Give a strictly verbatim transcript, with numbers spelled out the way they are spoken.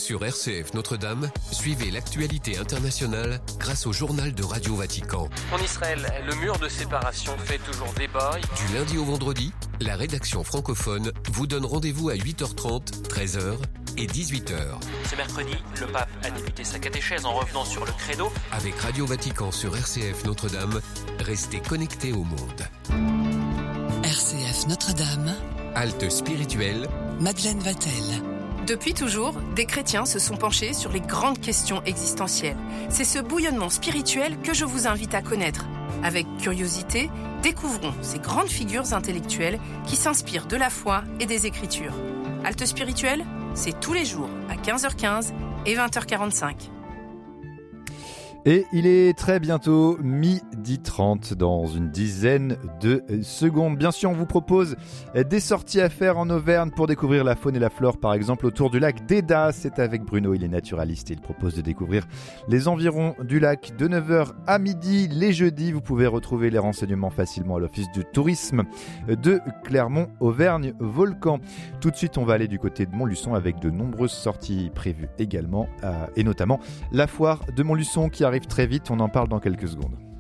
Sur R C F Notre-Dame, suivez l'actualité internationale grâce au journal de Radio Vatican. En Israël, le mur de séparation fait toujours débat. Du lundi au vendredi, la rédaction francophone vous donne rendez-vous à huit heures trente, treize heures et dix-huit heures. Ce mercredi, le pape a débuté sa catéchèse en revenant sur le credo. Avec Radio Vatican sur R C F Notre-Dame, restez connectés au monde. R C F Notre-Dame. Halte spirituelle. Madeleine Vatel. Depuis toujours, des chrétiens se sont penchés sur les grandes questions existentielles. C'est ce bouillonnement spirituel que je vous invite à connaître. Avec curiosité, découvrons ces grandes figures intellectuelles qui s'inspirent de la foi et des Écritures. Halte spirituelle, c'est tous les jours à quinze heures quinze et vingt heures quarante-cinq. Et il est très bientôt midi trente dans une dizaine de secondes. Bien sûr, on vous propose des sorties à faire en Auvergne pour découvrir la faune et la flore, par exemple autour du lac d'Eda. C'est avec Bruno, il est naturaliste et il propose de découvrir les environs du lac de neuf heures à midi. Les jeudis, vous pouvez retrouver les renseignements facilement à l'Office du tourisme de Clermont-Auvergne-Volcan. Tout de suite, on va aller du côté de Montluçon avec de nombreuses sorties prévues également, euh, et notamment la foire de Montluçon qui arrive très vite, on en parle dans quelques secondes.